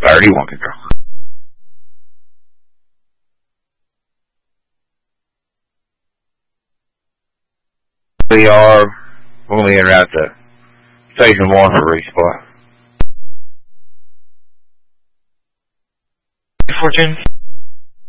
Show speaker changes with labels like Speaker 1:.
Speaker 1: 31 control. We are only en route to Station 1 for resupply.
Speaker 2: Fortune.